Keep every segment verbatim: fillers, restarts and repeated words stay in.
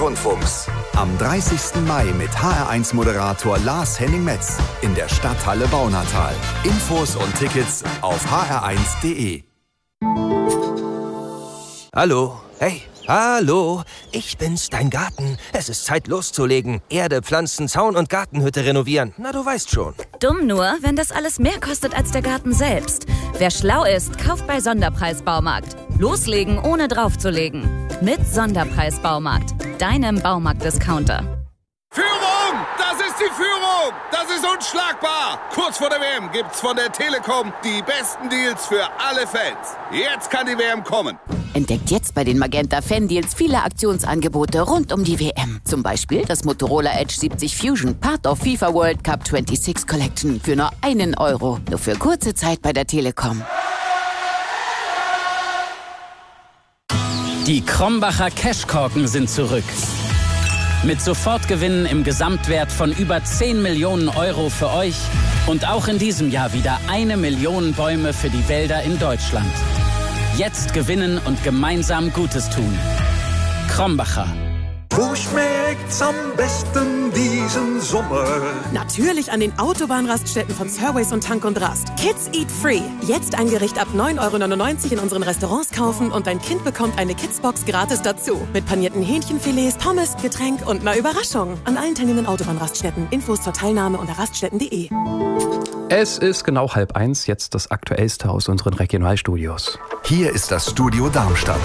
Rundfunks. Am dreißigsten Mai mit H R eins Moderator Lars Henning Metz in der Stadthalle Baunatal. Infos und Tickets auf h r eins punkt d e. Hallo, hey, hallo, ich bin's, dein Garten. Es ist Zeit loszulegen. Erde, Pflanzen, Zaun und Gartenhütte renovieren. Na, du weißt schon. Dumm nur, wenn das alles mehr kostet als der Garten selbst. Wer schlau ist, kauft bei Sonderpreis-Baumarkt. Loslegen, ohne draufzulegen. Mit Sonderpreis-Baumarkt, deinem Baumarkt-Discounter. Führung! Das ist die Führung! Das ist unschlagbar! Kurz vor der W M gibt's von der Telekom die besten Deals für alle Fans. Jetzt kann die W M kommen. Entdeckt jetzt bei den Magenta Fan Deals viele Aktionsangebote rund um die W M. Zum Beispiel das Motorola Edge siebzig Fusion, Part of FIFA World Cup sechsundzwanzig Collection für nur einen Euro. Nur für kurze Zeit bei der Telekom. Die Krombacher Cashkorken sind zurück. Mit Sofortgewinnen im Gesamtwert von über zehn Millionen Euro für euch und auch in diesem Jahr wieder eine Million Bäume für die Wälder in Deutschland. Jetzt gewinnen und gemeinsam Gutes tun. Krombacher. Wo schmeckt's am besten diesen Sommer? Natürlich an den Autobahnraststätten von Surways und Tank und Rast. Kids Eat Free. Jetzt ein Gericht ab neun Euro neunundneunzig in unseren Restaurants kaufen und dein Kind bekommt eine Kidsbox gratis dazu. Mit panierten Hähnchenfilets, Pommes, Getränk und einer Überraschung. An allen teilnehmenden Autobahnraststätten. Infos zur Teilnahme unter raststätten punkt d e. Es ist genau halb eins, jetzt das Aktuellste aus unseren Regionalstudios. Hier ist das Studio Darmstadt.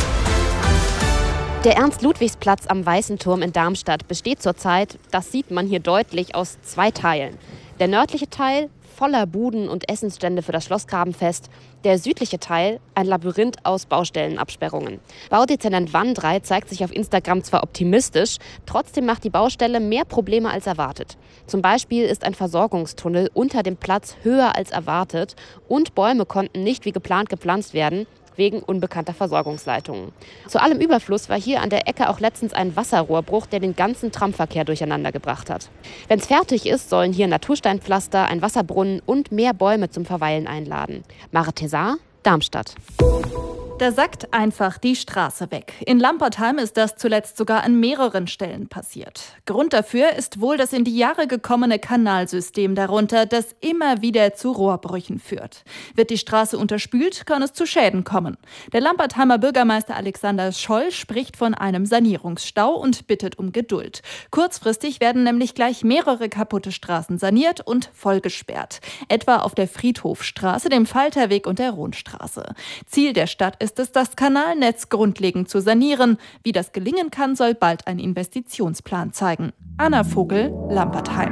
Der Ernst-Ludwigs-Platz am Weißen Turm in Darmstadt besteht zurzeit, das sieht man hier deutlich, aus zwei Teilen. Der nördliche Teil voller Buden und Essensstände für das Schlossgrabenfest. Der südliche Teil ein Labyrinth aus Baustellenabsperrungen. Baudezernent Wandrei zeigt sich auf Instagram zwar optimistisch, trotzdem macht die Baustelle mehr Probleme als erwartet. Zum Beispiel ist ein Versorgungstunnel unter dem Platz höher als erwartet und Bäume konnten nicht wie geplant gepflanzt werden, wegen unbekannter Versorgungsleitungen. Zu allem Überfluss war hier an der Ecke auch letztens ein Wasserrohrbruch, der den ganzen Tramverkehr durcheinander gebracht hat. Wenn es fertig ist, sollen hier Natursteinpflaster, ein Wasserbrunnen und mehr Bäume zum Verweilen einladen. Mare Tessar, Darmstadt. Da sackt einfach die Straße weg. In Lampertheim ist das zuletzt sogar an mehreren Stellen passiert. Grund dafür ist wohl das in die Jahre gekommene Kanalsystem darunter, das immer wieder zu Rohrbrüchen führt. Wird die Straße unterspült, kann es zu Schäden kommen. Der Lampertheimer Bürgermeister Alexander Scholl spricht von einem Sanierungsstau und bittet um Geduld. Kurzfristig werden nämlich gleich mehrere kaputte Straßen saniert und vollgesperrt. Etwa auf der Friedhofstraße, dem Falterweg und der Rohnstraße. Ziel der Stadt ist ist es, das Kanalnetz grundlegend zu sanieren. Wie das gelingen kann, soll bald ein Investitionsplan zeigen. Anna Vogel, Lampertheim.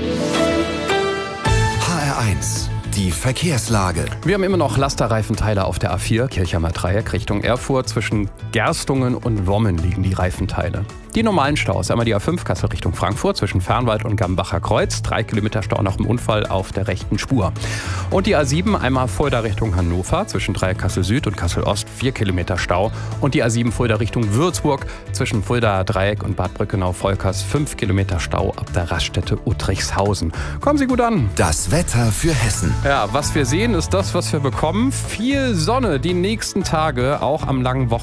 H R eins. Die Verkehrslage. Wir haben immer noch Lasterreifenteile auf der A vier, Kirchheimer Dreieck Richtung Erfurt. Zwischen Gerstungen und Wommen liegen die Reifenteile. Die normalen Staus, einmal die A fünf Kassel Richtung Frankfurt zwischen Fernwald und Gambacher Kreuz. Drei Kilometer Stau nach dem Unfall auf der rechten Spur. Und die A sieben einmal Fulda Richtung Hannover zwischen Dreieck Kassel Süd und Kassel Ost. Vier Kilometer Stau. Und die A sieben Fulda Richtung Würzburg zwischen Fulda Dreieck und Bad Brückenau-Volkers. Fünf Kilometer Stau ab der Raststätte Uttrichshausen. Kommen Sie gut an. Das Wetter für Hessen. Ja, was wir sehen, ist das, was wir bekommen. Viel Sonne die nächsten Tage, auch am langen Wochenende.